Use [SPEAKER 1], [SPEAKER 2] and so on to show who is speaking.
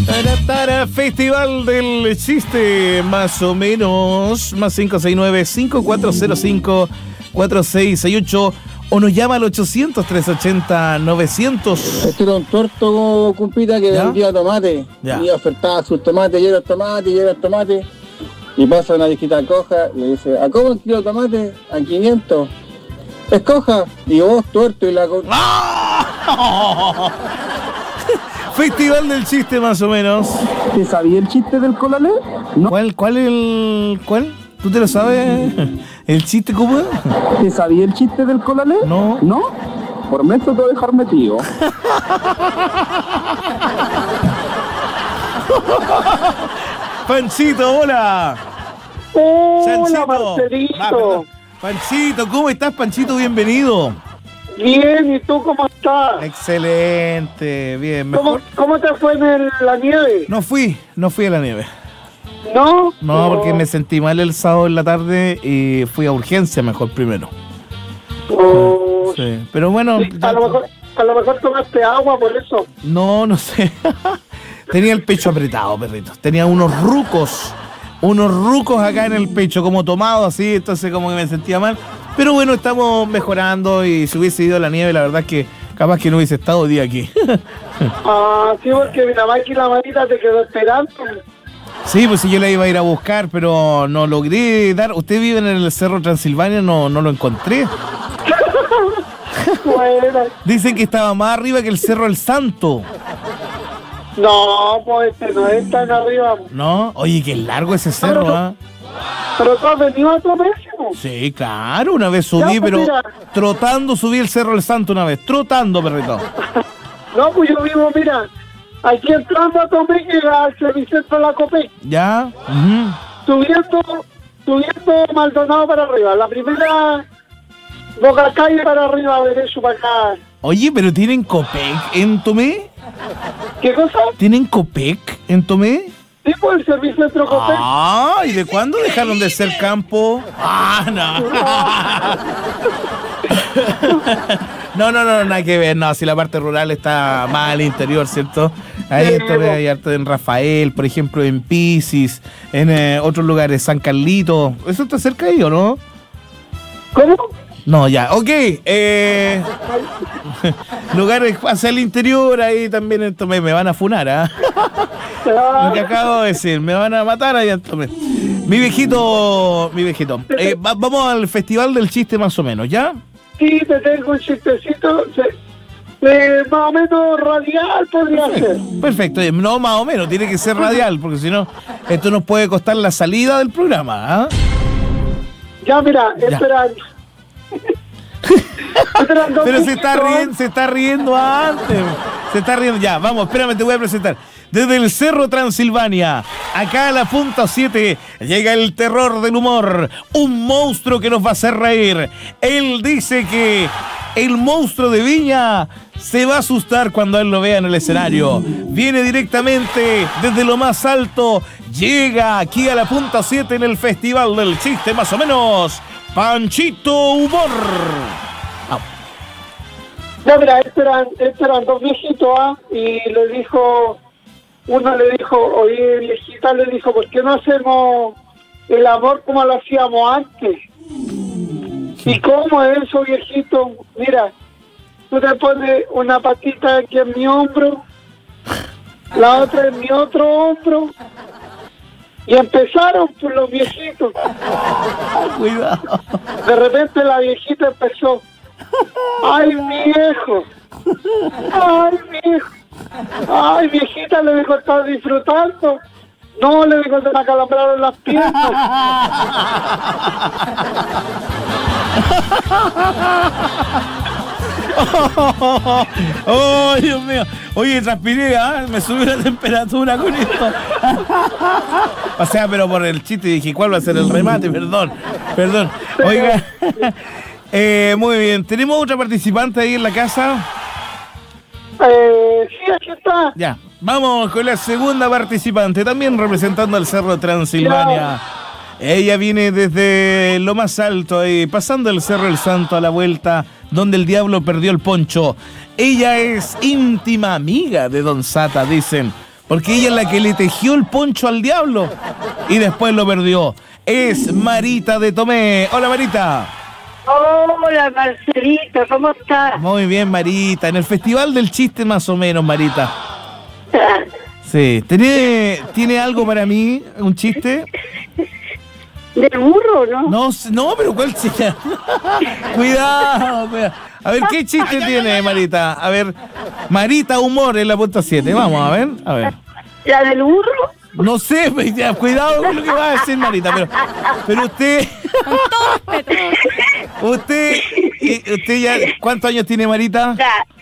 [SPEAKER 1] Festival del Chiste, más o menos. Más 569-5405-4668. O nos llama al 800-380-900.
[SPEAKER 2] Este era un tuerto, compita, que vendía tomate.
[SPEAKER 1] Ya.
[SPEAKER 2] Y ofertaba sus tomates, lleva el tomate. Y pasa una viejita coja y le dice, ¿a cómo el kilo de tomate? A 500. Escoja. Y vos, tuerto, y la
[SPEAKER 1] Festival del Chiste, más o menos.
[SPEAKER 2] ¿Te sabía el chiste del colalé? No.
[SPEAKER 1] ¿Cuál? ¿Tú te lo sabes? ¿El chiste cómo?
[SPEAKER 2] ¿Te sabía el chiste del colalé?
[SPEAKER 1] No.
[SPEAKER 2] ¿No? Por menos te voy a dejar metido.
[SPEAKER 1] Panchito, hola.
[SPEAKER 3] Hola, Marcelito.
[SPEAKER 1] Panchito, ¿cómo estás, Panchito? Bienvenido.
[SPEAKER 3] Bien, ¿y tú cómo estás?
[SPEAKER 1] Excelente, bien. Mejor.
[SPEAKER 3] ¿Cómo te fue en la nieve?
[SPEAKER 1] No fui a la nieve.
[SPEAKER 3] ¿No?
[SPEAKER 1] No, porque me sentí mal el sábado en la tarde y fui a urgencia mejor primero.
[SPEAKER 3] Oh,
[SPEAKER 1] Sí, pero bueno.
[SPEAKER 3] sí, a lo mejor tomaste agua por eso.
[SPEAKER 1] No sé. Tenía el pecho apretado, perrito. Tenía unos rucos acá en el pecho, como tomado así, entonces como que me sentía mal. Pero bueno, estamos mejorando y si hubiese ido a la nieve, la verdad es que capaz que no hubiese estado día aquí.
[SPEAKER 3] Ah, sí, porque mira, aquí la manita te quedó esperando.
[SPEAKER 1] Sí, pues si yo la iba a ir a buscar, pero no logré dar. Usted vive en el Cerro Transilvania, no lo encontré.
[SPEAKER 3] Bueno.
[SPEAKER 1] Dicen que estaba más arriba que el Cerro El Santo.
[SPEAKER 3] No, pues no es tan arriba.
[SPEAKER 1] ¿No? Oye, qué largo ese cerro, ¿ah?
[SPEAKER 3] Pero tú has venido a tu mesmo.
[SPEAKER 1] Sí, claro, una vez subí,
[SPEAKER 3] Ya, pues,
[SPEAKER 1] pero
[SPEAKER 3] mira.
[SPEAKER 1] trotando subí el Cerro El Santo una vez. Trotando, perrito.
[SPEAKER 3] No, pues yo vivo, mira, aquí entrando a Tomé, llega al Servicentro de la Copec.
[SPEAKER 1] ¿Ya? Ujú.
[SPEAKER 3] Subiendo Maldonado para arriba. La primera Boca Calle para arriba, derecho para acá.
[SPEAKER 1] Oye, pero ¿tienen Copec en Tomé?
[SPEAKER 3] ¿Qué cosa?
[SPEAKER 1] ¿Tienen Copec en Tomé?
[SPEAKER 3] Sí, pues el Servicentro Copec.
[SPEAKER 1] Ah, ¿y de cuándo dejaron de ser campo? Ah, no, nada que ver. No, si la parte rural está más al interior, ¿cierto? Ahí
[SPEAKER 3] Sí,
[SPEAKER 1] esto hay harto en Rafael, por ejemplo, en Pisis, en otros lugares, San Carlito. ¿Eso está cerca ahí o no?
[SPEAKER 3] ¿Cómo?
[SPEAKER 1] No, ya, ok. Lugares hacia el interior, ahí también en Tomé. Me van a funar, ¿ah? Lo que acabo de decir, me van a matar allá en Tomé. Mi viejito. Vamos al Festival del Chiste más o menos, ¿ya?
[SPEAKER 3] Sí, te tengo un chistecito. Más o menos radial podría ser.
[SPEAKER 1] Perfecto, no más o menos, tiene que ser radial, porque si no, esto nos puede costar la salida del programa, ¿ah?
[SPEAKER 3] Ya, mira, esperan.
[SPEAKER 1] Pero se está riendo antes. Se está riendo. Ya, vamos, espérame, te voy a presentar. Desde el Cerro Transilvania, acá a la punta 7, llega el terror del humor. Un monstruo que nos va a hacer reír. Él dice que el monstruo de Viña se va a asustar cuando él lo vea en el escenario. Viene directamente desde lo más alto. Llega aquí a la punta 7 en el Festival del Chiste, más o menos. Panchito Humor.
[SPEAKER 3] Ya, mira, eran dos viejitos, ¿ah? Y uno le dijo, oye, viejita, le dijo, ¿por qué no hacemos el amor como lo hacíamos antes? ¿Y cómo es eso, viejito? Mira, tú te pones una patita aquí en mi hombro, la otra en mi otro hombro, y empezaron por los viejitos.
[SPEAKER 1] Cuidado.
[SPEAKER 3] De repente la viejita empezó, ¡ay, viejo! ¡Ay, viejo! ¡Ay, viejita! Le dijo, ¿estás disfrutando? No, le dijo, se me acalambraron las piernas.
[SPEAKER 1] Oh, Dios mío. Oye, transpiré, ¿ah? Me subió la temperatura con esto. O sea, pero por el chiste dije, ¿cuál va a ser el remate? Perdón. Oiga. Muy bien. ¿Tenemos otra participante ahí en la casa?
[SPEAKER 3] Sí, aquí está.
[SPEAKER 1] Ya. Vamos con la segunda participante, también representando al Cerro Transilvania. Ella viene desde lo más alto, ahí, pasando el Cerro El Santo a la vuelta, donde el diablo perdió el poncho. Ella es íntima amiga de Don Sata, dicen. Porque ella es la que le tejió el poncho al diablo y después lo perdió. Es Marita de Tomé. Hola, Marita.
[SPEAKER 4] Hola, Marcelito, ¿cómo estás?
[SPEAKER 1] Muy bien, Marita. En el Festival del Chiste más o menos, Marita. Sí. ¿Tiene algo para mí? ¿Un chiste?
[SPEAKER 4] ¿Del burro, no?
[SPEAKER 1] No, pero ¿cuál chiste? Cuidado. A ver, ¿qué chiste tiene, Marita? A ver, Marita Humor en la punta 7. Vamos, a ver.
[SPEAKER 4] ¿La del burro?
[SPEAKER 1] No sé, pues, ya, cuidado con lo que va a decir Marita, pero usted... usted ya... ¿Cuántos años tiene Marita?
[SPEAKER 4] Ya,